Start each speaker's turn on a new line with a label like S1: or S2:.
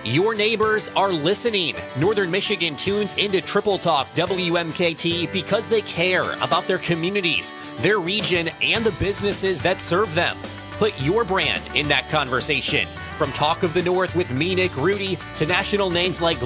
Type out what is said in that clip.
S1: Your neighbors are listening. Northern Michigan tunes into Triple Talk WMKT because they care about their communities, their region, and the businesses that serve them. Put your brand in that conversation. From Talk of the North with me, Nick Rudy, to national names like